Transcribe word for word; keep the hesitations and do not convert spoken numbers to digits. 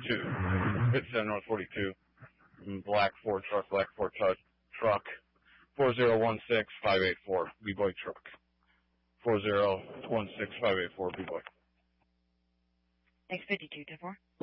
two, fifty-seven North forty-two, black Ford truck, black Ford truck, truck, four zero one six five eight four, B-Boy truck, four zero one six five eight four, B-Boy. Next fifty-two, ten four.